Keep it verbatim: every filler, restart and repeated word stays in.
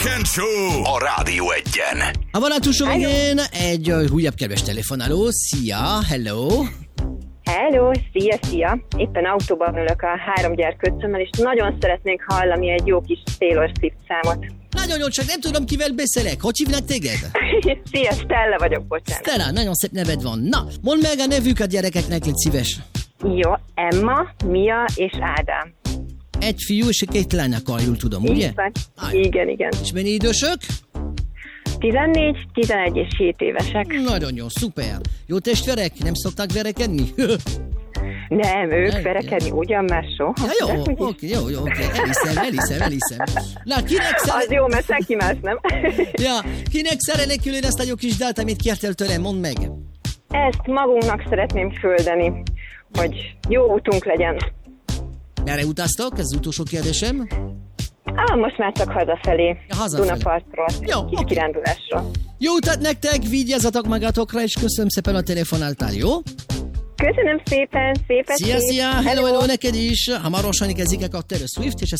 and Show a Rádió Egyen. A vonatusú végén egy uh, újabb kedves telefonáló. Szia, hello! Hello, szia, szia! Éppen autóban ülök a három gyerkőccömmel, és nagyon szeretnénk hallani egy jó kis Taylor Swift számot. Nagyon jó, csak nem tudom, kivel beszélek. Hogy hívnak téged? Szia, Stella vagyok, bocsánat. Stella, nagyon szép neved van. Na, mondd meg a nevük a gyerekeknek, légy szíves. Jó, Emma, Mia és Ádám. Egy fiú és két lány, akkor jól tudom, ugye? Így van. Igen, igen. És mennyi idősök? tizennégy, tizenegy és hét évesek. Nagyon jó, szuper. Jó testvérek? Nem szoktak verekedni? Nem, ők Nem, verekedni ja. ugyan már soha. Ja, jó, oké, okay, jó, jó, oké. Okay. Eliszem, eliszem, eliszem. Na, kinek szeret... Az jó, mert senki más nem. Ja, kinek szeretnék külön ezt a jó kis dalt, amit kértél tőlem, mondd meg. Ezt magunknak szeretném küldeni, hogy jó útunk legyen. Merre utaztok? Ez az utolsó kérdésem. Á, most már csak hazafelé. Ja, hazafelé. Dunapartról. Jó, kis oké. kirándulásról. Jó utat nektek, vigyázzatok magatokra, és köszönöm szépen a telefonáltál, jó? Köszönöm szépen, szép Szia, estét. szia, hello, hello, neked is. Hamarosan kezdik a Taylor Swift, és ezt